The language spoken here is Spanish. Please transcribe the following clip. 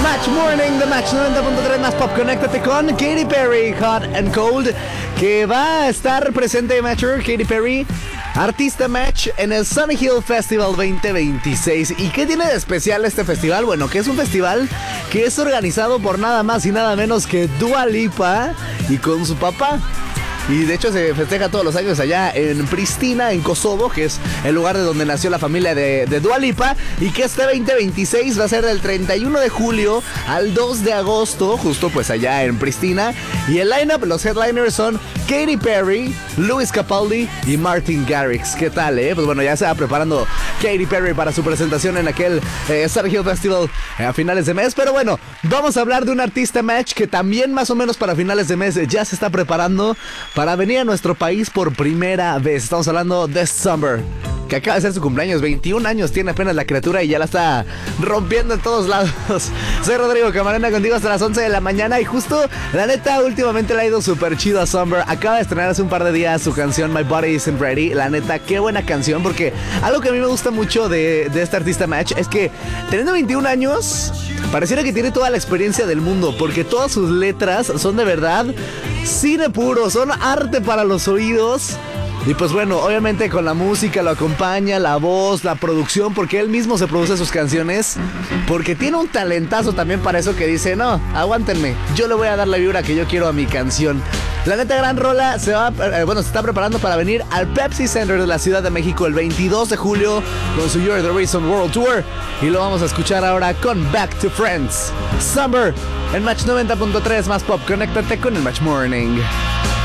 Match Morning de Match 90.3 más Pop. Conéctate con Katy Perry, Hot and Cold, que va a estar presente en Matcher. Katy Perry, artista Match, en el Sunny Hill Festival 2026. ¿Y qué tiene de especial este festival? Bueno, que es un festival que es organizado por nada más y nada menos que Dua Lipa y con su papá. Y de hecho se festeja todos los años allá en Pristina, en Kosovo, que es el lugar de donde nació la familia de Dua Lipa. Y que este 2026 va a ser del 31 de julio al 2 de agosto, justo pues allá en Pristina. Y el lineup, los headliners son Katy Perry, Lewis Capaldi y Martin Garrix. ¿Qué tal, Pues bueno, ya se va preparando Katy Perry para su presentación en aquel Sunny Hill Festival a finales de mes. Pero bueno, vamos a hablar de un artista Match que también más o menos para finales de mes ya se está preparando para venir a nuestro país por primera vez. Estamos hablando de Summer, que acaba de ser su cumpleaños. 21 años tiene apenas la criatura y ya la está rompiendo en todos lados. Soy Rodrigo Camarena, contigo hasta las 11 de la mañana. Y justo, la neta, últimamente le ha ido súper chido a Summer. Acaba de estrenar hace un par de días su canción My Body Isn't Ready. La neta, qué buena canción, porque algo que a mí me gusta mucho de este artista Match es que teniendo 21 años, pareciera que tiene toda la experiencia del mundo, porque todas sus letras son de verdad cine puro, son arte para los oídos. Y pues bueno, obviamente con la música lo acompaña, la voz, la producción, porque él mismo se produce sus canciones, porque tiene un talentazo también para eso, que dice, no, aguántenme, yo le voy a dar la vibra que yo quiero a mi canción. La neta, gran rola. Se está preparando para venir al Pepsi Center de la Ciudad de México el 22 de julio con su You're the Reason World Tour. Y lo vamos a escuchar ahora con Back to Friends. Summer en Match 90.3 más Pop. Conéctate con el Match Morning.